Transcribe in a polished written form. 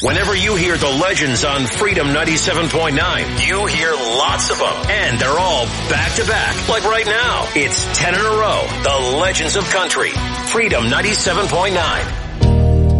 Whenever you hear the legends on Freedom 97.9, you hear lots of them. And they're all back to back. Like right now, it's 10 in a row. The Legends of Country. Freedom 97.9.